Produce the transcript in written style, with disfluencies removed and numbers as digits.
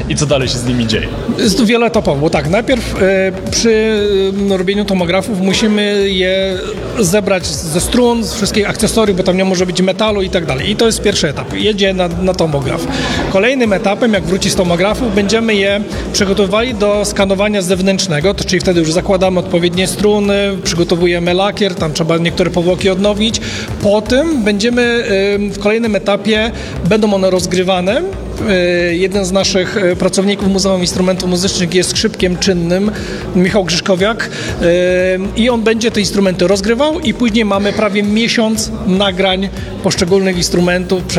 i co dalej się z nimi dzieje? Jest to wieloetapowo, bo tak, najpierw przy robieniu tomografów musimy je zebrać ze strun, z wszystkich akcesoriów, bo tam nie może być metalu i tak dalej. I to jest pierwszy etap. Jedzie na tomograf. Kolejnym etapem, jak wróci z tomografów, będziemy je przygotowywali do skanowania zewnętrznego, to czyli wtedy już zakładamy odpowiednie struny, przygotowujemy lakier, tam trzeba niektóre powłoki odnowić. Potem będziemy w kolejnym etapie, będą one rozgrywane. Jeden z naszych pracowników Muzeum Instrumentów Muzycznych jest skrzypkiem czynnym, Michał Grzyszkowiak, i on będzie te instrumenty rozgrywał i później mamy prawie miesiąc nagrań poszczególnych instrumentów.